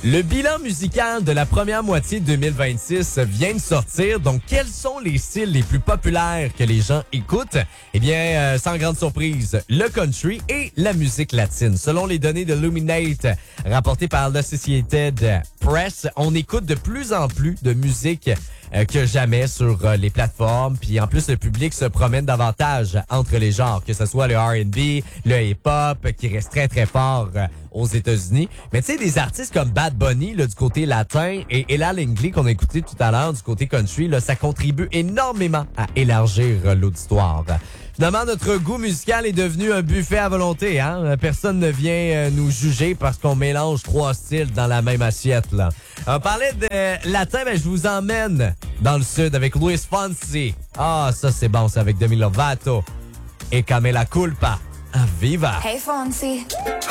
Le bilan musical de la première moitié de 2026 vient de sortir. Donc, quels sont les styles les plus populaires que les gens écoutent? Eh bien, sans grande surprise, le country et la musique latine. Selon les données de Luminate rapportées par l'Associated Press, on écoute de plus en plus de musique que jamais sur les plateformes. Puis en plus, le public se promène davantage entre les genres, que ce soit le R&B, le hip-hop, qui reste très, très fort aux États-Unis. Mais tu sais, des artistes comme Bad Bunny, là, du côté latin, et Ella Langley, qu'on a écouté tout à l'heure, du côté country, là, ça contribue énormément à élargir l'auditoire. Finalement, notre goût musical est devenu un buffet à volonté. Hein? Personne ne vient nous juger parce qu'on mélange 3 styles dans la même assiette. Là. On parlait de latin, mais je vous emmène dans le sud avec Luis Fonsi. Ah, ça c'est bon, c'est avec Demi Lovato. Et Camila Culpa. Viva! Hey Fonsi.